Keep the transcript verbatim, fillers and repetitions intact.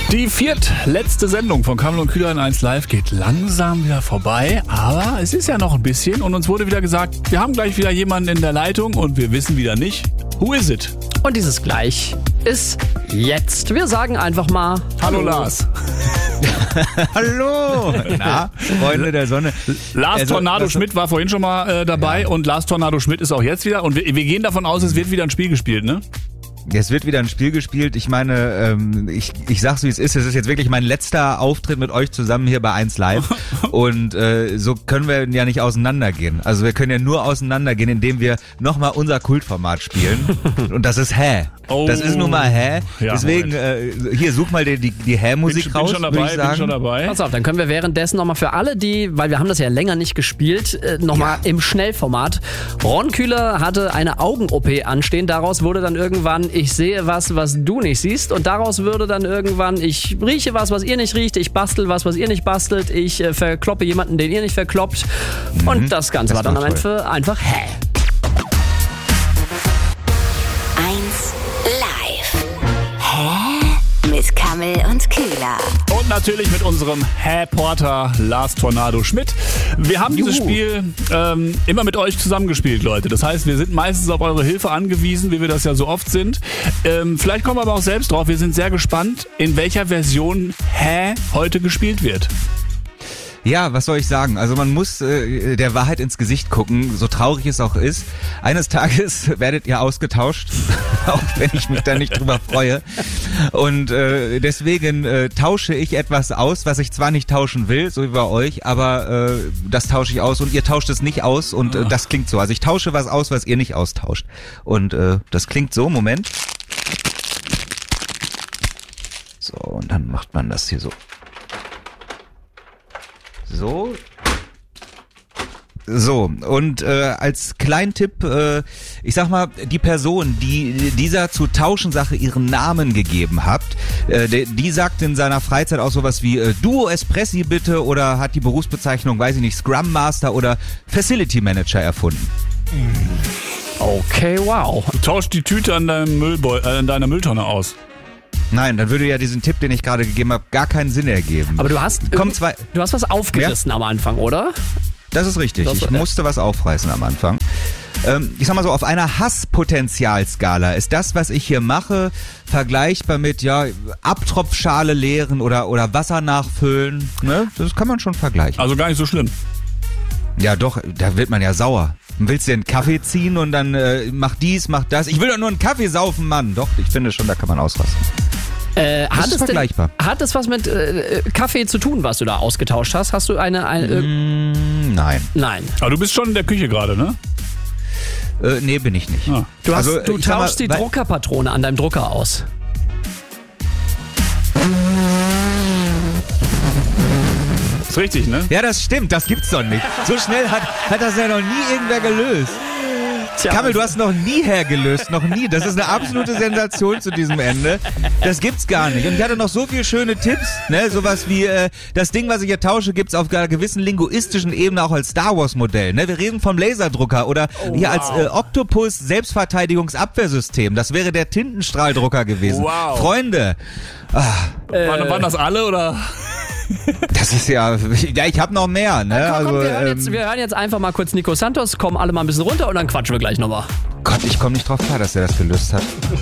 Die viertletzte Sendung von Kamel und Kühler in eins Live geht langsam wieder vorbei, aber es ist ja noch ein bisschen und uns wurde wieder gesagt, wir haben gleich wieder jemanden in der Leitung und wir wissen wieder nicht, who is it? Und dieses gleich ist jetzt. Wir sagen einfach mal Hallo, Hallo. Lars. Hallo! Na, Freunde der Sonne. Lars also, Tornado Schmidt war vorhin schon mal äh, dabei ja. und Lars Tornado Schmidt ist auch jetzt wieder und wir, wir gehen davon aus, es wird wieder ein Spiel gespielt, ne? Es wird wieder ein Spiel gespielt. Ich meine, ähm, ich, ich sag's wie es ist. Es ist jetzt wirklich mein letzter Auftritt mit euch zusammen hier bei eins Live. Und äh, so können wir ja nicht auseinandergehen. Also wir können ja nur auseinandergehen, indem wir nochmal unser Kultformat spielen. Und das ist Hä. Oh. Das ist nun mal Hä. Ja, deswegen, äh, hier, such mal die, die, die Hä-Musik bin, raus, bin schon dabei, würde ich sagen. Bin schon dabei. Pass auf, dann können wir währenddessen nochmal für alle, die, weil wir haben das ja länger nicht gespielt, äh, nochmal ja. im Schnellformat. Ron Kühler hatte eine Augen-O P anstehen. Daraus wurde dann irgendwann, ich sehe was, was du nicht siehst. Und daraus würde dann irgendwann, ich rieche was, was ihr nicht riecht. Ich bastel was, was ihr nicht bastelt. Ich äh, verkloppe jemanden, den ihr nicht verkloppt. Mhm. Und das Ganze das war dann am Ende einfach Hä. eins Live. Hä? Mit Kamel und Kühler. Und natürlich mit unserem Hä-Porter Lars Tornado Schmidt. Wir haben dieses Juhu. Spiel ähm, immer mit euch zusammengespielt, Leute. Das heißt, wir sind meistens auf eure Hilfe angewiesen, wie wir das ja so oft sind. Ähm, vielleicht kommen wir aber auch selbst drauf. Wir sind sehr gespannt, in welcher Version Hä heute gespielt wird. Ja, was soll ich sagen? Also man muss äh, der Wahrheit ins Gesicht gucken, so traurig es auch ist. Eines Tages werdet ihr ausgetauscht, auch wenn ich mich da nicht drüber freue. Und äh, deswegen äh, tausche ich etwas aus, was ich zwar nicht tauschen will, so wie bei euch, aber äh, das tausche ich aus und ihr tauscht es nicht aus und äh, das klingt so. Also ich tausche was aus, was ihr nicht austauscht. Und äh, das klingt so, Moment. So, und dann macht man das hier so. So. So, und äh, als kleinen Tipp, äh, ich sag mal, die Person, die dieser zu tauschen Sache ihren Namen gegeben hat, äh, die, die sagt in seiner Freizeit auch sowas wie äh, Duo Espressi bitte oder hat die Berufsbezeichnung, weiß ich nicht, Scrum Master oder Facility Manager erfunden. Okay, wow. Du tauschst die Tüte an, deinem Müllbeu- äh, an deiner Mülltonne aus. Nein, dann würde ja diesen Tipp, den ich gerade gegeben habe, gar keinen Sinn ergeben. Aber du hast, Komm, zwei du hast was aufgerissen ja? am Anfang, oder? Das ist richtig. Das, ich musste was aufreißen am Anfang. Ähm, ich sag mal so, auf einer Hasspotenzialskala ist das, was ich hier mache, vergleichbar mit ja Abtropfschale leeren oder, oder Wasser nachfüllen. Ne? Das kann man schon vergleichen. Also gar nicht so schlimm. Ja doch, da wird man ja sauer. Willst du einen Kaffee ziehen und dann äh, mach dies, mach das. Ich will doch nur einen Kaffee saufen, Mann. Doch, ich finde schon, da kann man ausrasten. Äh, das hat ist es vergleichbar. Denn, hat es was mit äh, Kaffee zu tun, was du da ausgetauscht hast? Hast du eine... eine äh, mm, nein. Nein. Aber du bist schon in der Küche gerade, ne? Äh, nee, bin ich nicht. Ah. Du, hast, also, du tauschst mal, die Druckerpatrone an deinem Drucker aus. Ist richtig, ne? Ja, das stimmt, das gibt's doch nicht. So schnell hat, hat das ja noch nie irgendwer gelöst. Tja, Kamel, du hast noch nie hergelöst, noch nie. Das ist eine absolute Sensation zu diesem Ende. Das gibt's gar nicht. Und ich hatte noch so viele schöne Tipps, ne, sowas wie äh, das Ding, was ich hier tausche, gibt's auf einer gewissen linguistischen Ebene auch als Star Wars Modell. Ne, wir reden vom Laserdrucker oder oh, hier wow. als äh, Octopus Selbstverteidigungsabwehrsystem. Das wäre der Tintenstrahldrucker gewesen. Wow. Freunde. Ah. Äh, waren, waren das alle oder? Das ist ja, ja, ich hab noch mehr, ne? Ja, komm, komm, also, wir, hören ähm, jetzt, wir hören jetzt einfach mal kurz Nico Santos, kommen alle mal ein bisschen runter und dann quatschen wir gleich nochmal. Gott, ich komme nicht drauf klar, dass der das gelöst hat.